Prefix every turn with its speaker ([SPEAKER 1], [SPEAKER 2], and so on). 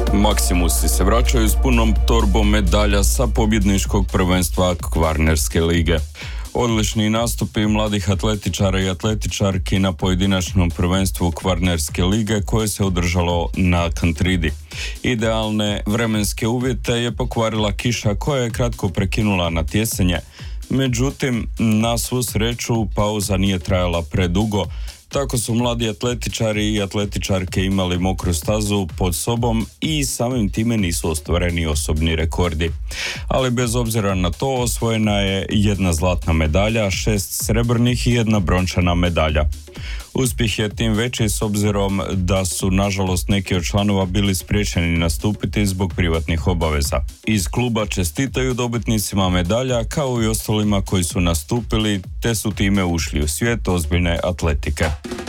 [SPEAKER 1] Maksimusi se vraćaju s punom torbom medalja sa pobjedničkog prvenstva Kvarnerske lige. Odlični nastupi mladih atletičara i atletičarki na pojedinačnom prvenstvu Kvarnerske lige koje se održalo na Kantridi. Idealne vremenske uvjete je pokvarila kiša koja je kratko prekinula natjecanje. Međutim, na svu sreću pauza nije trajala predugo. Tako su mladi atletičari i atletičarke imali mokru stazu pod sobom i samim time nisu ostvareni osobni rekordi. Ali bez obzira na to osvojena je 1 zlatna medalja, 6 srebrnih i 1 brončana medalja. Uspjeh je tim veći s obzirom da su nažalost neki od članova bili spriječeni nastupiti zbog privatnih obaveza. Iz kluba čestitaju dobitnicima medalja kao i ostalima koji su nastupili te su time ušli u svijet ozbiljne atletike.